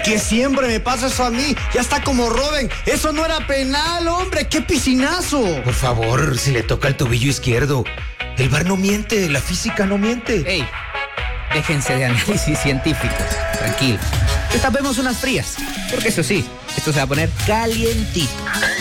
qué siempre me pasa eso a mí? Ya está como Robben. Eso no era penal, hombre. ¡Qué piscinazo! Por favor, si le toca el tobillo izquierdo. El VAR no miente, la física no miente. Ey, déjense de análisis científicos. Tranquilo. Destapemos unas frías. Porque eso sí, esto se va a poner calientito.